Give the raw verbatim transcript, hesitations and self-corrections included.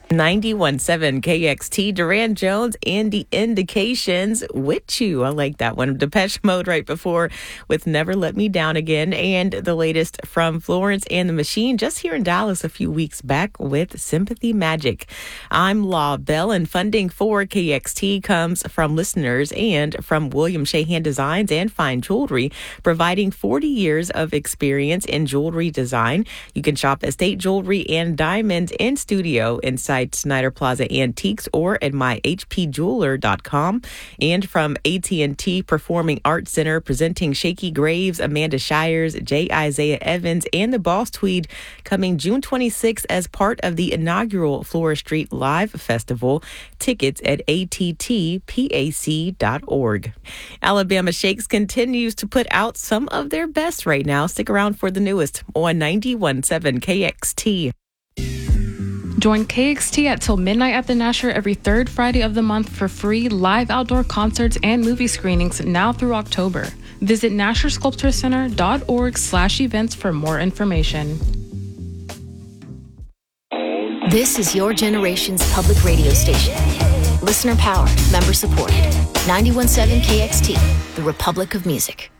ninety-one point seven K X T, Duran Jones and the Indications with you. I like that one. Depeche Mode right before with Never Let Me Down Again. And the latest from Florence and the Machine just here in Dallas a few weeks back with Sympathy Magic. I'm Law Bell, and funding for K X T comes from listeners and from William Shahan Designs and Fine Jewelry, providing forty years of experience in jewelry design. You can shop estate jewelry and diamonds in studio inside Snyder Plaza Antiques or at my h p jeweler dot com. And from A T and T Performing Arts Center, presenting Shaky Graves, Amanda Shires, J. Isaiah Evans, and the Boss Tweed, coming June twenty-sixth as part of the inaugural Flora Street Live Festival. Tickets at a t t pac dot org. Alabama Shakes continues to put out some of their best right now. Stick around for the newest on ninety-one point seven K X T. Join K X T at till midnight at the Nasher every third Friday of the month for free live outdoor concerts and movie screenings now through October. Visit nasher sculpture center dot org slash events for more information. This is your generation's public radio station. Listener powered, member supported. ninety-one point seven K X T, the Republic of Music.